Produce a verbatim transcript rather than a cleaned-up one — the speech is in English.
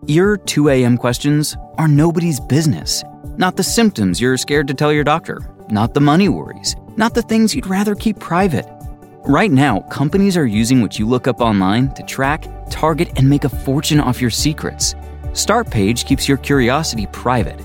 Your two a.m. questions are nobody's business. Not the symptoms you're scared to tell your doctor. Not the money worries. Not the things you'd rather keep private. Right now, companies are using what you look up online to track, target, and make a fortune off your secrets. Startpage keeps your curiosity private